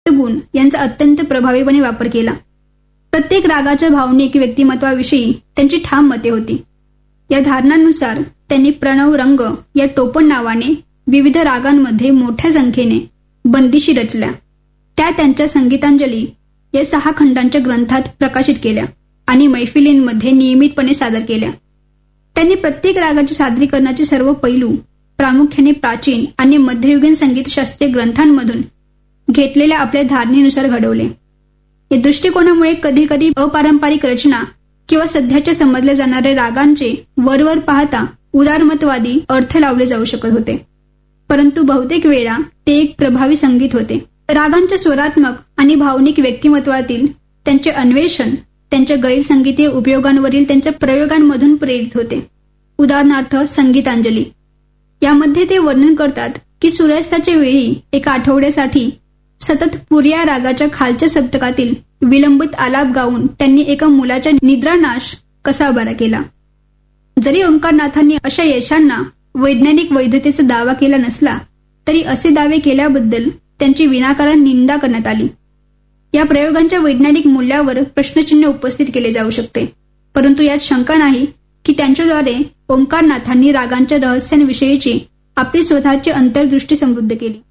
गुण यांचा अत्यंत प्रभावीपणे वापर केला. प्रत्येक रागाच्या भावनिक व्यक्तिमत्वाविषयी त्यांची ठाम मते होती. या धारणांनुसार त्यांनी प्रणव रंग या टोपण नावाने विविध रागांमध्ये मोठ्या संख्येने बंदिशी रचल्या. त्या त्यांच्या संगीतांजली या 6 खंडांच्या ग्रंथात प्रकाशित केल्या आणि मैफिलींमध्ये नियमितपणे सादर केल्या. त्यांनी प्रत्येक रागाच्या सादरीकरणाचे सर्व पैलू प्रामुख्याने प्राचीन आणि मध्ययुगीन संगीतशास्त्रीय ग्रंथांमधून घेतलेल्या आपल्या धारणेनुसार घडवले. या दृष्टिकोनामुळे कधीकधी अपारंपरिक रचना किंवा सध्याच्या समजल्या जाणाऱ्या रागांचे वरवर पाहता उदारमतवादी अर्थ लावले जाऊ शकत होते, परंतु बहुतेक वेळा ते एक प्रभावी संगीत होते. रागांच्या स्वरात्मक आणि भावनिक व्यक्तिमत्वातील त्यांचे अन्वेषण त्यांच्या गैरसंगीतीय उपयोगांवरील त्यांच्या प्रयोगांमधून प्रेरित होते. उदाहरणार्थ संगीतांजली यामध्ये ते वर्णन करतात की सूर्यास्ताच्या वेळी एका आठवड्यासाठी सतत पुरिया रागाच्या खालच्या सप्तकातील विलंबित आलाप गाऊन त्यांनी एका मुलाचा निद्रानाश कसा बरा केला. जरी ओंकारनाथांनी अशा यशांना वैज्ञानिक वैधतेचा दावा केला नसला तरी असे दावे केल्याबद्दल त्यांची विनाकारण निंदा करण्यात आली. या प्रयोगांच्या वैज्ञानिक मूल्यावर प्रश्नचिन्ह उपस्थित केले जाऊ शकते, परंतु यात शंका नाही की त्यांच्याद्वारे ओंकारनाथांनी रागांच्या रहस्यांविषयीची आपली स्वतःची अंतर्दृष्टी समृद्ध केली.